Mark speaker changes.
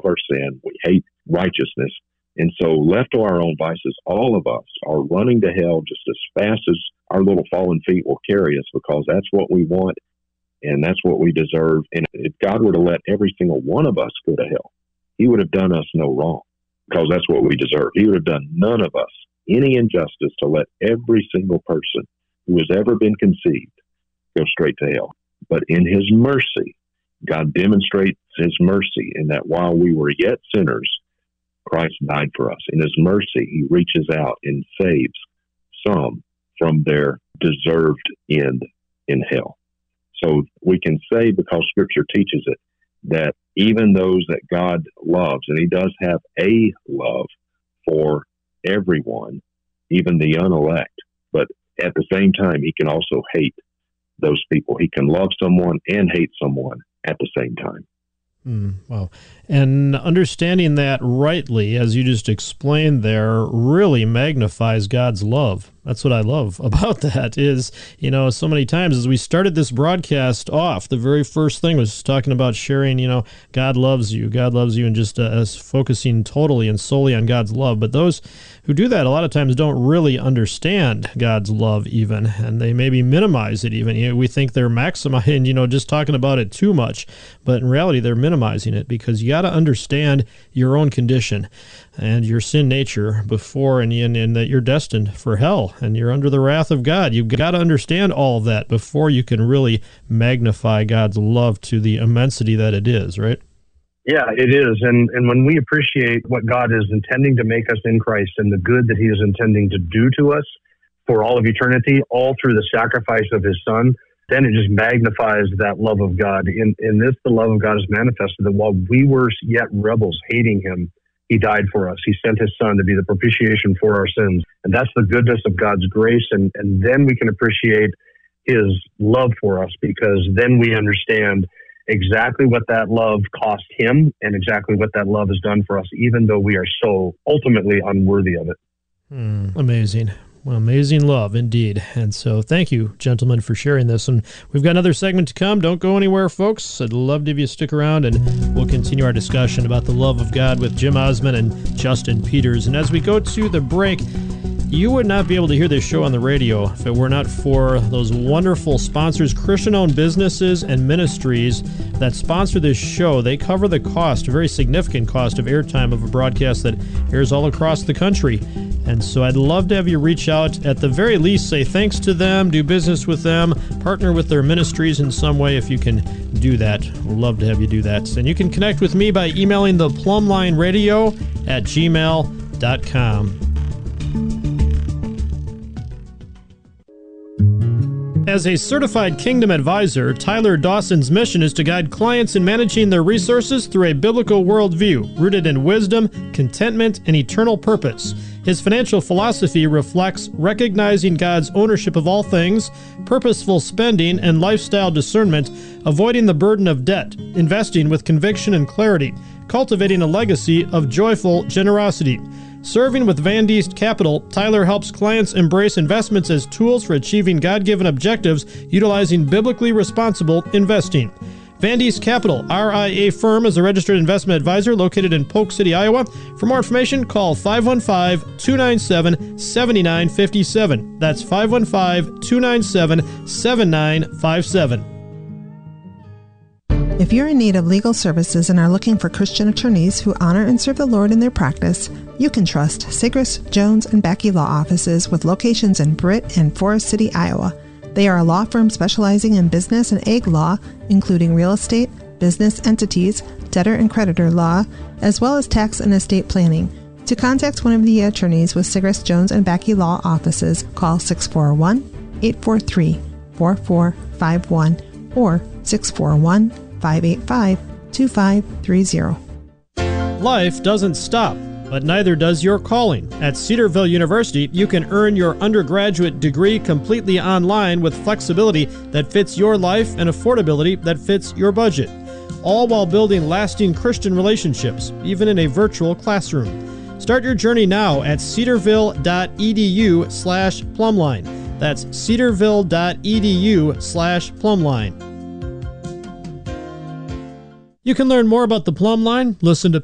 Speaker 1: our sin. We hate righteousness. And so left to our own vices, all of us are running to hell just as fast as our little fallen feet will carry us, because that's what we want and that's what we deserve. And if God were to let every single one of us go to hell, he would have done us no wrong, because that's what we deserve. He would have done none of us any injustice to let every single person who has ever been conceived go straight to hell. But in his mercy, God demonstrates his mercy in that while we were yet sinners, Christ died for us. In his mercy, he reaches out and saves some from their deserved end in hell. So we can say, because Scripture teaches it, that even those that God loves, and he does have a love for everyone, even the unelect, but at the same time, he can also hate those people. He can love someone and hate someone at the same time.
Speaker 2: Wow. And understanding that rightly, as you just explained there, really magnifies God's love. That's what I love about that is, so many times as we started this broadcast off, the very first thing was talking about sharing, God loves you, and just us focusing totally and solely on God's love. But those who do that a lot of times don't really understand God's love even, and they maybe minimize it even. We think they're maximizing, just talking about it too much, but in reality they're minimizing it, because you got to understand your own condition and your sin nature before, and that you're destined for hell and you're under the wrath of God. You've got to understand all of that before you can really magnify God's love to the immensity that it is, right?
Speaker 3: Yeah, it is. And when we appreciate what God is intending to make us in Christ and the good that he is intending to do to us for all of eternity, all through the sacrifice of his Son, then it just magnifies that love of God. In this, the love of God is manifested, that while we were yet rebels, hating him, he died for us. He sent his Son to be the propitiation for our sins. And that's the goodness of God's grace. And then we can appreciate his love for us, because then we understand exactly what that love cost him and exactly what that love has done for us, even though we are so ultimately unworthy of it.
Speaker 2: Amazing. Well, amazing love indeed. And so thank you, gentlemen, for sharing this. And we've got another segment to come. Don't go anywhere, folks. I'd love to have you stick around, and we'll continue our discussion about the love of God with Jim Osman and Justin Peters. And as we go to the break, you would not be able to hear this show on the radio if it were not for those wonderful sponsors, Christian-owned businesses and ministries that sponsor this show. They cover the cost, a very significant cost of airtime of a broadcast that airs all across the country. And so I'd love to have you reach out, at the very least, say thanks to them, do business with them, partner with their ministries in some way if you can do that. We'd love to have you do that. And you can connect with me by emailing the plumlineradio@gmail.com. As a certified Kingdom advisor, Tyler Dawson's mission is to guide clients in managing their resources through a biblical worldview rooted in wisdom, contentment, and eternal purpose. His financial philosophy reflects recognizing God's ownership of all things, purposeful spending, and lifestyle discernment, avoiding the burden of debt, investing with conviction and clarity, cultivating a legacy of joyful generosity. Serving with Van Diest Capital, Tyler helps clients embrace investments as tools for achieving God-given objectives utilizing biblically responsible investing. Van Diest Capital, RIA firm, is a registered investment advisor located in Polk City, Iowa. For more information, call 515-297-7957. That's 515-297-7957.
Speaker 4: If you're in need of legal services and are looking for Christian attorneys who honor and serve the Lord in their practice, you can trust Sigrist, Jones, and Backey Law Offices with locations in Britt and Forest City, Iowa. They are a law firm specializing in business and ag law, including real estate, business entities, debtor and creditor law, as well as tax and estate planning. To contact one of the attorneys with Sigrist, Jones, and Backey Law Offices, call 641-843-4451 or 641-585-2530.
Speaker 2: Life doesn't stop, but neither does your calling. At Cedarville University, you can earn your undergraduate degree completely online with flexibility that fits your life and affordability that fits your budget, all while building lasting Christian relationships, even in a virtual classroom. Start your journey now at cedarville.edu/plumline. That's cedarville.edu/plumline. You can learn more about the Plumb Line, listen to